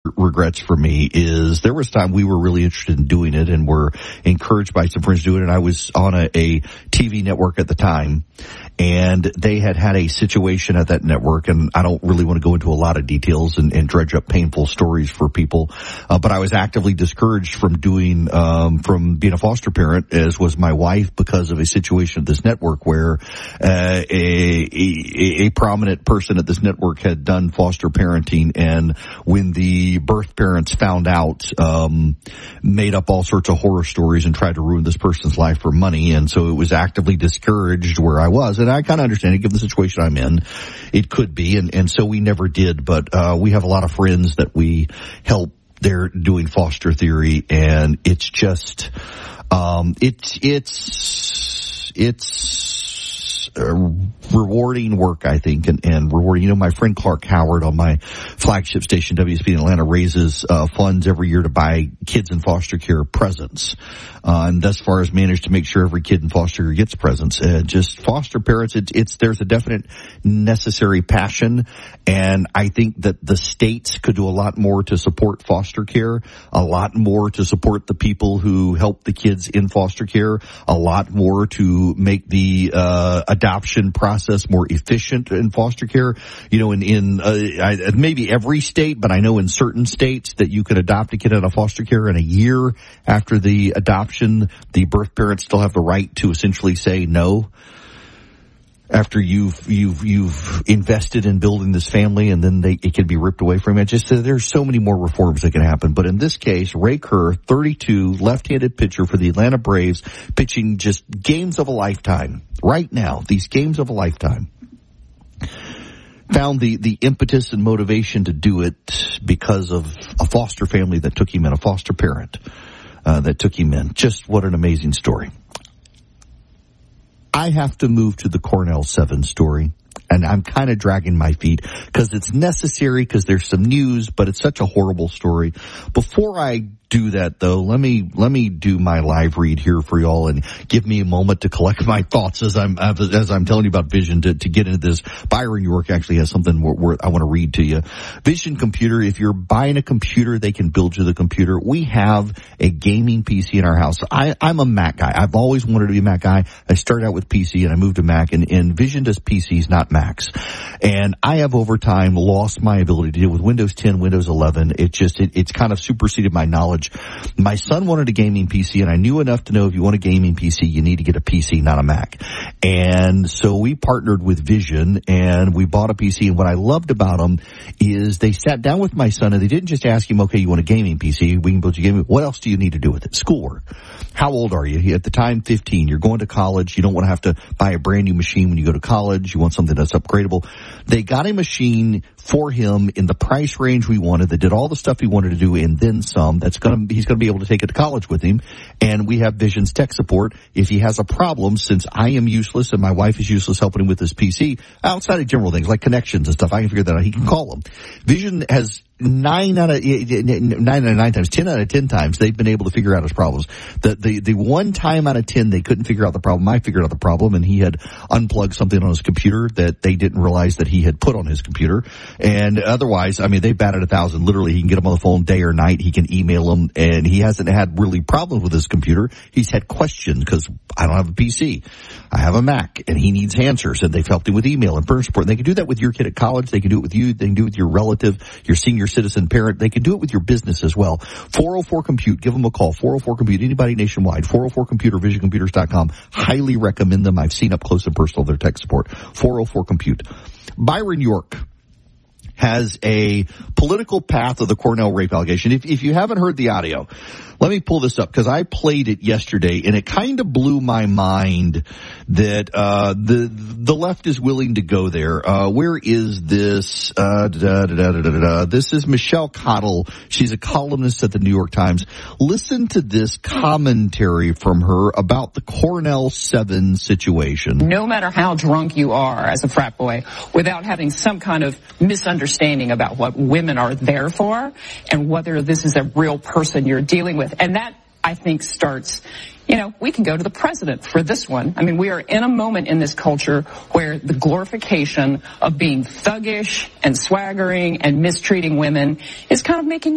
regrets for me is there was time we were really interested in doing it and were encouraged by some friends to do it. And I was on a TV network at the time, and they had a situation at that network, and I don't really want to go into a lot of details and dredge up painful stories for people, but I was actively discouraged from being a foster parent, as was my wife, because of a situation at this network where a prominent person at this network had done foster parenting, and when the birth parents found out, made up all sorts of horror stories and tried to ruin this person's life for money. And so it was actively discouraged where I was. And I kind of understand it, given the situation I'm in. It could be. And so we never did. But we have a lot of friends that we help. They're doing foster theory, and it's just it's rewarding work, I think, and rewarding. You know, my friend Clark Howard on my flagship station, WSB in Atlanta, raises funds every year to buy kids in foster care presents. And thus far has managed to make sure every kid in foster care gets presents. Just foster parents, there's a definite necessary passion, and I think that the states could do a lot more to support foster care, a lot more to support the people who help the kids in foster care, a lot more to make the adoption process more efficient in foster care. You know, in maybe every state, but I know in certain states that you can adopt a kid out of foster care, and a year after the adoption, the birth parents still have the right to essentially say no after you've invested in building this family, and then it can be ripped away from you. There's so many more reforms that can happen. But in this case, Ray Kerr, 32, left-handed pitcher for the Atlanta Braves, pitching just games of a lifetime. Right now, these games of a lifetime. Found the impetus and motivation to do it because of a foster family that took him in, a foster parent that took him in. Just what an amazing story. I have to move to the Cornell 7 story, and I'm kind of dragging my feet because it's necessary, because there's some news, but it's such a horrible story. Before I do that, though, let me do my live read here for y'all and give me a moment to collect my thoughts as I'm telling you about Vision to get into this. Byron York actually has something where I want to read to you. Vision Computer, if you're buying a computer, they can build you the computer. We have a gaming PC in our house. I'm a Mac guy. I've always wanted to be a Mac guy. I started out with PC and I moved to Mac, and Vision does PCs, not Macs. And I have over time lost my ability to deal with Windows 10, Windows 11. It's kind of superseded my knowledge. My son wanted a gaming PC, and I knew enough to know if you want a gaming PC, you need to get a PC, not a Mac. And so we partnered with Vision, and we bought a PC. And what I loved about them is they sat down with my son, and they didn't just ask him, okay, you want a gaming PC? We can build you gaming. What else do you need to do with it? Schoolwork. How old are you? At the time, 15. You're going to college. You don't want to have to buy a brand new machine when you go to college. You want something that's upgradable. They got a machine for him in the price range we wanted, that did all the stuff he wanted to do and then some. He's going to be able to take it to college with him. And we have Vision's tech support. If he has a problem, since I am useless and my wife is useless helping him with his PC, outside of general things like connections and stuff, I can figure that out. He can call them. Vision has 10 out of 10 times they've been able to figure out his problems. The one time out of 10 they couldn't figure out the problem, I figured out the problem, and he had unplugged something on his computer that they didn't realize that he had put on his computer. And otherwise, I mean, they batted 1,000. Literally, he can get them on the phone day or night. He can email them, and he hasn't had really problems with his computer. He's had questions because I don't have a PC. I have a Mac, and he needs answers, and they've helped him with email and furniture support. And they can do that with your kid at college. They can do it with you. They can do it with your relative, your senior citizen parent. They can do it with your business as well. 404-COMPUTE. Give them a call. 404-COMPUTE. Anybody nationwide. 404-COMPUTER, VisionComputers.com. Highly recommend them. I've seen up close and personal their tech support. 404-COMPUTE. Byron York has a political path of the Cornell rape allegation. If you haven't heard the audio, let me pull this up because I played it yesterday and it kind of blew my mind that the left is willing to go there. Where is this? This is Michelle Cottle. She's a columnist at the New York Times. Listen to this commentary from her about the Cornell 7 situation. No matter how drunk you are as a frat boy, without having some kind of misunderstanding about what women are there for and whether this is a real person you're dealing with. And that, I think, starts, we can go to the president for this one. I mean, we are in a moment in this culture where the glorification of being thuggish and swaggering and mistreating women is kind of making